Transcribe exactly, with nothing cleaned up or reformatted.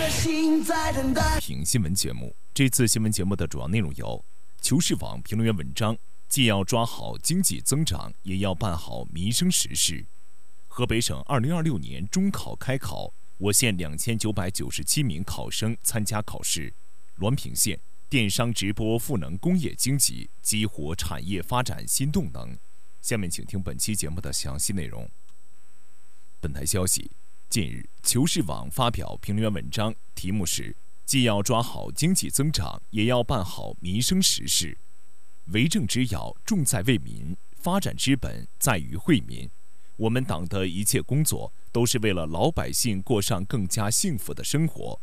评新闻节目，这次新闻节目的主要内容有：求是网评论员文章，既要抓好经济增长，也要办好民生实事。河北省二零二六年中考开考，我县两千九百九十七名考生参加考试。滦平县电商直播赋能工业经济，激活产业发展新动能。下面请听本期节目的详细内容。本台消息，近日，求是网发表评论员文章，题目是“既要抓好经济增长，也要办好民生实事”。为政之要重在为民，发展之本在于惠民。我们党的一切工作都是为了老百姓过上更加幸福的生活。